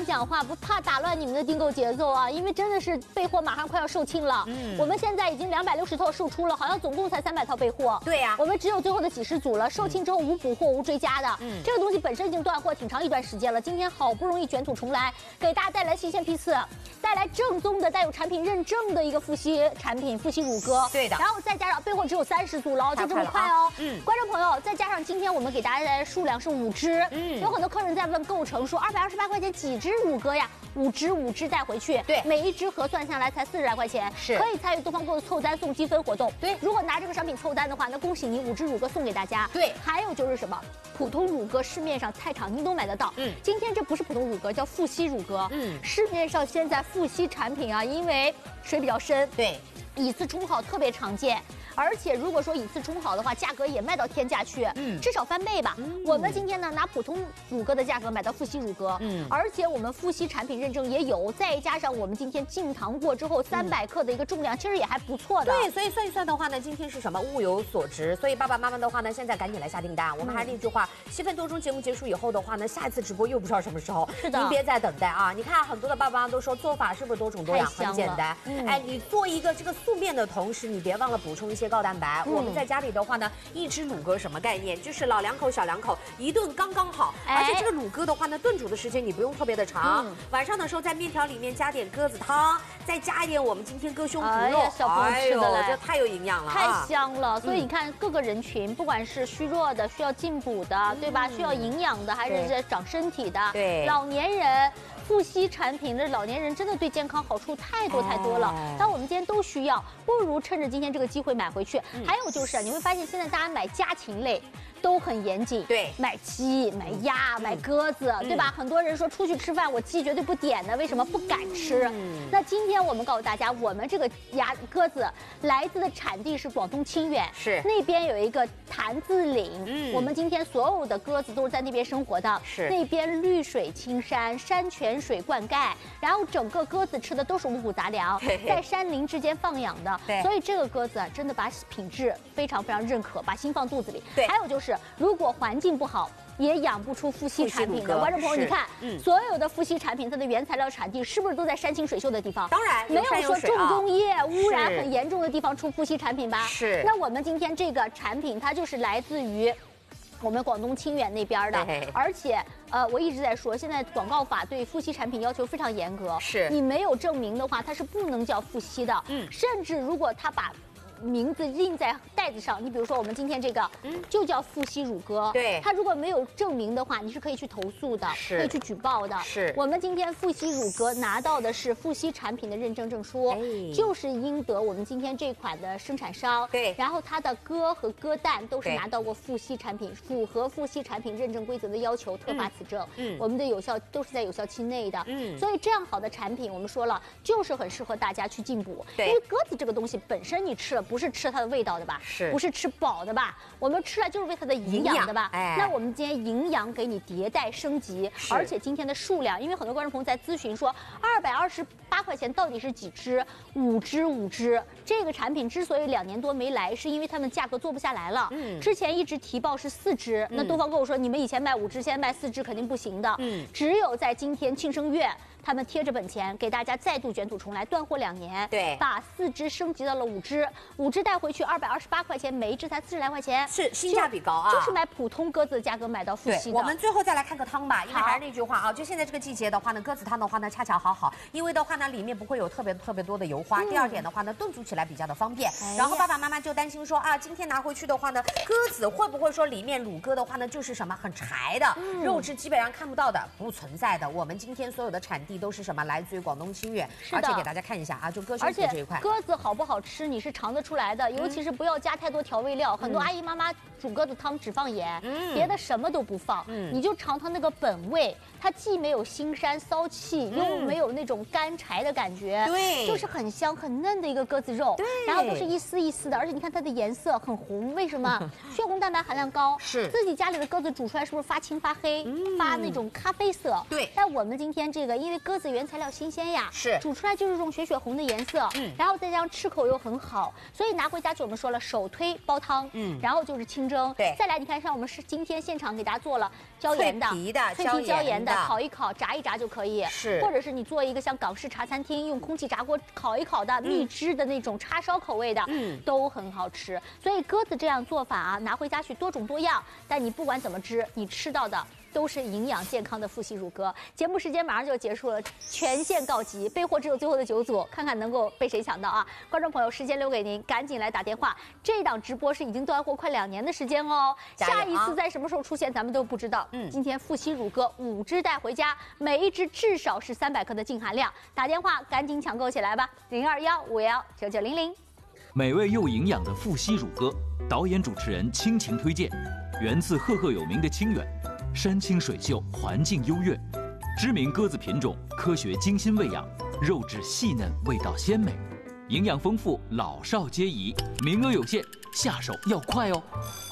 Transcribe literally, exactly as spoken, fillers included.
讲话，不怕打乱你们的订购节奏啊，因为真的是备货马上快要售罄了。嗯，我们现在已经两百六十套售出了，好像总共才三百套备货。 对呀、啊， 我们只有最后的几十组了，售罄之后无补货无追加的。嗯，这个东西本身已经断货挺长一段时间了，今天好不容易卷土重来，给大家带来新鲜批次，带来正宗的带有产品认证的一个富硒产品，富硒乳鸽。 对的， 然后再加上备货只有三十组了，就这么快哦。嗯，观众朋友，再加上今天我们给大家带来的数量是五只，嗯，有很多客人在问构成说二百二十八块钱几只乳鸽呀？五只五只带回去， 对， 每一只核算下来才四十来块钱， 是可以参与东方购的凑单送积分活动。对，如果拿这个商品凑单的话，那恭喜你五只乳鸽送给大家。 对， 还有就是什么，普通乳鸽市面上菜场您都买得到，嗯，今天这不是普通乳鸽，叫富硒乳鸽，嗯，市面上现在富硒产品啊，因为水比较深， 对， 以次充好特别常见。而且如果说以次充好的话，价格也卖到天价去，嗯，至少翻倍吧。嗯、我们今天呢拿普通乳鸽的价格买到富硒乳鸽，嗯，而且我们富硒产品认证也有，再加上我们今天净糖过之后三百克的一个重量，嗯、其实也还不错的。 对，所以算一算的话呢，今天是什么物有所值，所以爸爸妈妈的话呢，现在赶紧来下订单。我们还是那句话，七分多钟节目结束以后的话呢，下一次直播又不知道什么时候， 是的， 您别再等待啊！你看很多的爸爸妈妈都说做法是不是多种多样，很简单。嗯、哎，你做一个这个素面的同时，你别忘了补充一些高蛋白。嗯、我们在家里的话呢，一只乳鸽什么概念？就是老两口、小两口一顿刚刚好。哎、而且这个乳鸽的话呢，炖煮的时间你不用特别的长。嗯、晚上的时候在面条里面加点鸽子汤，再加一点我们今天鸽胸脯肉， 哎、小朋友吃的嘞， 这太有营养了、啊， 太香了。所以你看各个人群，不管是虚弱的、需要进补的，嗯、对吧？需要营养的，还是长身体的， 对， 老年人。富硒产品的老年人真的对健康好处太多太多了，但我们今天都需要，不如趁着今天这个机会买回去。嗯、还有就是你会发现现在大家买家禽类都很严谨， 对， 买鸡、买鸭、买鸽子，嗯、对吧？很多人说出去吃饭我鸡绝对不点的，为什么不敢吃？嗯、那今天我们告诉大家，我们这个鸭鸽子来自的产地是广东清远， 是那边有一个潭子岭，嗯，我们今天所有的鸽子都是在那边生活的， 是那边绿水青山，山泉水灌溉，然后整个鸽子吃的都是五谷杂粮，在山林之间放养的， 对， 所以这个鸽子啊，真的把品质非常非常认可，把心放肚子里。 对， 还有就是如果环境不好，也养不出富硒产品的。观众朋友，你看，嗯，所有的富硒产品，它的原材料产地是不是都在山清水秀的地方？ 当然， 没有说重工业啊、 污染很严重的地方出富硒产品吧？ 是。 那我们今天这个产品，它就是来自于我们广东清远那边的，而且呃，我一直在说，现在广告法对富硒产品要求非常严格， 是你没有证明的话，它是不能叫富硒的。嗯，甚至如果它把名字印在袋子上，你比如说我们今天这个，嗯，就叫富硒乳鸽。 对， 它如果没有证明的话，你是可以去投诉的， 是可以去举报的。 是我们今天富硒乳鸽拿到的是富硒产品的认证证书，哎、就是应得我们今天这款的生产商。 对， 然后它的鸽和鸽蛋都是拿到过富硒产品符合富硒产品认证规则的要求，特发此证。嗯，我们的有效都是在有效期内的。嗯，所以这样好的产品，我们说了就是很适合大家去进补。 对， 因为鸽子这个东西本身你吃了不是吃它的味道的吧？ 是， 不是吃饱的吧？我们吃了就是为它的营养的吧？哎，那我们今天营养给你迭代升级，而且今天的数量，因为很多观众朋友在咨询说，二百二十八块钱到底是几只？五只，五只。这个产品之所以两年多没来，是因为他们价格做不下来了。嗯，之前一直提报是四只，那东方跟我说，你们以前卖五只，现在卖四只，肯定不行的。嗯，只有在今天庆生月。他们贴着本钱给大家再度卷土重来，断货两年， 对， 把四只升级到了五只，五只带回去二百二十八块钱，每一只才四十来块钱， 是性价比高啊， 就是买普通鸽子的价格买到富硒的。 我们最后再来看个汤吧，因为还是那句话啊，就现在这个季节的话呢，鸽子汤的话呢恰恰好好，因为的话呢里面不会有特别特别多的油花。嗯、第二点的话呢，炖煮起来比较的方便。哎、然后爸爸妈妈就担心说啊，今天拿回去的话呢，鸽子会不会说里面乳鸽的话呢就是什么很柴的，嗯、肉质基本上看不到的，不存在的。我们今天所有的产地都是什么来自于广东清远，而且给大家看一下啊，就鸽胸脯这一块， 鸽子好不好吃你是尝得出来的，尤其是不要加太多调味料。嗯、很多阿姨妈妈煮鸽子汤只放盐，嗯、别的什么都不放，嗯、你就尝它那个本味，它既没有腥膻骚气，嗯、又没有那种干柴的感觉， 对， 就是很香很嫩的一个鸽子肉， 对， 然后都是一丝一丝的，而且你看它的颜色很红，为什么？血红蛋白含量高， 是自己家里的鸽子煮出来是不是发青发黑，嗯、发那种咖啡色？ 对， 但我们今天这个因为鸽子原材料新鲜呀， 是煮出来就是这种血血红的颜色，嗯，然后再加上吃口又很好，所以拿回家就我们说了，首推煲汤，嗯，然后就是清蒸， 对， 再来你看，像我们是今天现场给大家做了椒盐的、 脆皮的、 脆皮椒盐的，烤一烤、炸一炸就可以， 是， 或者是你做一个像港式茶餐厅用空气炸锅烤一烤的蜜汁的那种叉烧口味的，嗯，都很好吃。所以鸽子这样做法啊，拿回家去多种多样，但你不管怎么吃，你吃到的都是营养健康的富硒乳鸽。节目时间马上就结束了，全线告急，备货只有最后的九组，看看能够被谁抢到啊！观众朋友，时间留给您，赶紧来打电话。这档直播是已经断货快两年的时间哦，下一次在什么时候出现咱们都不知道。嗯，今天富硒乳鸽五只带回家，每一只至少是三百克的净含量，打电话赶紧抢购起来吧，零二幺五幺九九零零。 美味又营养的富硒乳鸽，导演主持人倾情推荐，源自赫赫有名的清远。山清水秀，环境优越，知名鸽子品种，科学精心喂养，肉质细嫩，味道鲜美，营养丰富，老少皆宜。名额有限，下手要快哦。